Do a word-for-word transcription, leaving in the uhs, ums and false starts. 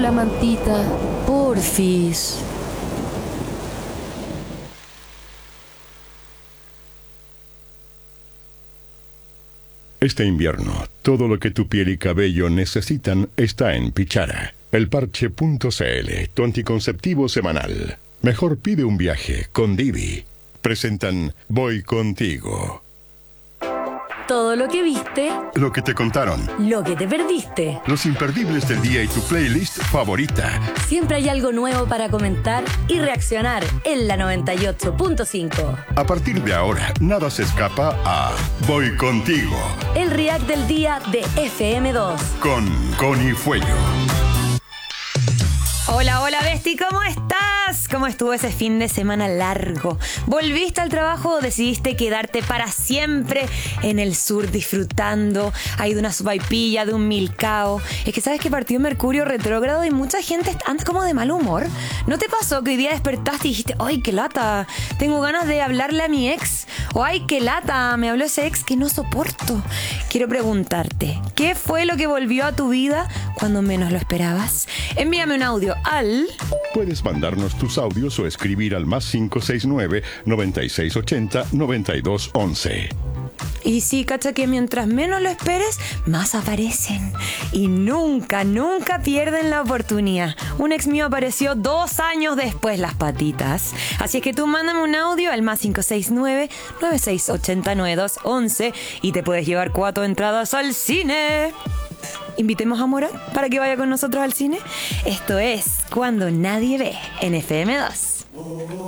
la mantita, porfis. Este invierno, todo lo que tu piel y cabello necesitan está en Pichara. Elparche punto cl, tu anticonceptivo semanal. Mejor pide un viaje con Divi. Presentan Voy Contigo. Todo lo que viste, Lo que te contaron. lo que te perdiste. Los imperdibles del día y tu playlist favorita. Siempre hay algo nuevo para comentar y reaccionar en la noventa y ocho punto cinco. A partir de ahora, nada se escapa a Voy Contigo. El react del día de F M dos. Con Connie Fuello. Hola, hola, Besti, ¿cómo estás? ¿Cómo estuvo ese fin de semana largo? ¿Volviste al trabajo o decidiste quedarte para siempre en el sur disfrutando ahí de una sopaipilla, de un milcao? Es que sabes que partió Mercurio retrógrado y mucha gente anda como de mal humor. ¿No te pasó que hoy día despertaste y dijiste, ¡ay, qué lata! Tengo ganas de hablarle a mi ex. O ¡ay, qué lata! Me habló ese ex que no soporto. Quiero preguntarte, ¿qué fue lo que volvió a tu vida cuando menos lo esperabas? Envíame un audio al... Puedes mandarnos tus audios o escribir al más cinco seis nueve, noventa y seis ochenta, noventa y dos once. Y sí, cacha que mientras menos lo esperes, más aparecen. Y nunca, nunca pierden la oportunidad. Un ex mío apareció dos años después las patitas. Así es que tú mándame un audio al más cinco seis nueve, noventa y seis ochenta, noventa y dos once y te puedes llevar cuatro entradas al cine. Invitemos a Morán para que vaya con nosotros al cine. Esto es Cuando Nadie Ve en F M dos.